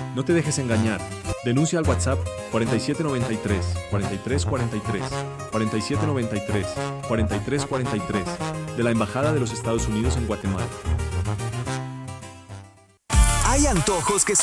No te dejes engañar. Denuncia al WhatsApp 4793 4343 4793 4343 de la Embajada de los Estados Unidos en Guatemala. Hay antojos que